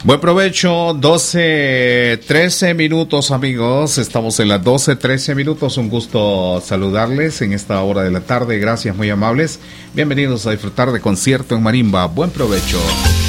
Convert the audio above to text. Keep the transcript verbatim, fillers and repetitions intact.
Buen provecho, doce, trece minutos, amigos. Estamos en las doce, trece minutos. Un gusto saludarles en esta hora de la tarde. Gracias, muy amables. Bienvenidos a disfrutar de Concierto en Marimba. Buen provecho.